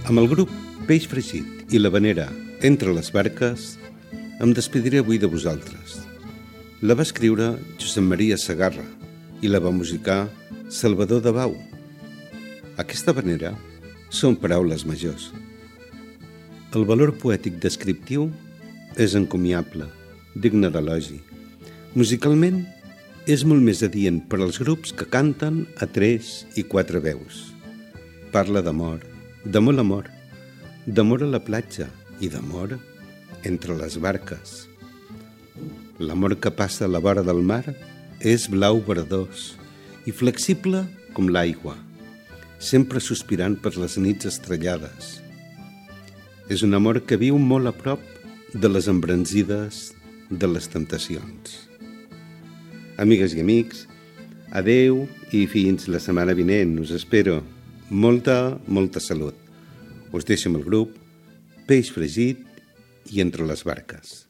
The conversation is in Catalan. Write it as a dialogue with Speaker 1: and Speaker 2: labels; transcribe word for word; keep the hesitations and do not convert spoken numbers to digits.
Speaker 1: Amb el grup Peix Fregit i la Vanera Entre les Barques em despediré avui de vosaltres. La va escriure Josep Maria Segarra i la va musicar Salvador Dabau. Aquesta vanera són paraules majors. El valor poètic descriptiu és encomiable, digne d'elogi. Musicalment és molt més adient per als grups que canten a tres i quatre veus. Parla d'amor, de molt amor, d'amor a la platja i d'amor entre les barques. L'amor que passa a la vora del mar és blau verdós i flexible com l'aigua, sempre sospirant per les nits estrellades. És un amor que viu molt a prop de les embranzides de les temptacions. Amigues i amics, adeu i fins la setmana vinent. Us espero. Molta, molta salut. Us deixo amb el grup Peix Fregit i Entre les Barques.